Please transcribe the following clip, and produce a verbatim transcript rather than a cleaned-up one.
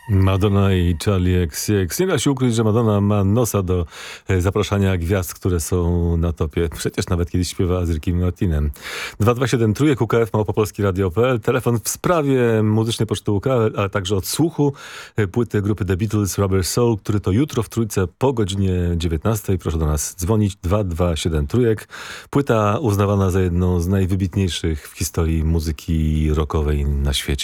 Madonna i Charlie X C X. Nie da się ukryć, że Madonna ma nosa do e, zapraszania gwiazd, które są na topie. Przecież nawet kiedyś śpiewała z Rickiem Martinem. dwa dwa siedem trójek U K F małopolski radio kropka p l. Telefon w sprawie muzycznej poczty U K F, ale także odsłuchu e, płyty grupy The Beatles Rubber Soul, który to jutro w Trójce po godzinie dziewiętnastej. Proszę do nas dzwonić. dwa dwa siedem trójek. Płyta uznawana za jedną z najwybitniejszych w historii muzyki rockowej na świecie.